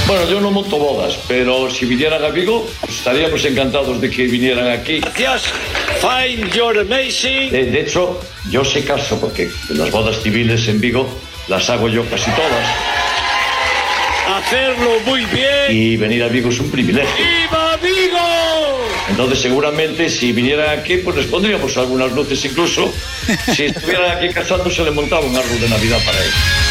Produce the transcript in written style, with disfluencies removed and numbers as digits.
Bueno, yo no monto bodas, pero si vinieran a Vigo, pues estaríamos encantados de que vinieran aquí. Gracias. Fine, you're amazing. De hecho, yo sé caso porque las bodas civiles en Vigo las hago yo casi todas. Hacerlo muy bien. Y venir a Vigo es un privilegio. ¡Viva Vigo! Entonces, seguramente, si vinieran aquí, pues les pondríamos algunas luces incluso. Si estuvieran aquí casándose, le montaba un árbol de Navidad para ellos.